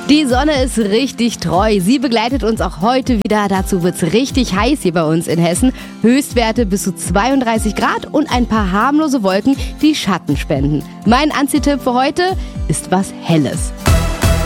Die Sonne ist richtig treu. Sie begleitet uns auch heute wieder. Dazu wird's richtig heiß hier bei uns in Hessen. Höchstwerte bis zu 32 Grad und ein paar harmlose Wolken, die Schatten spenden. Mein Anziehtipp für heute ist was Helles.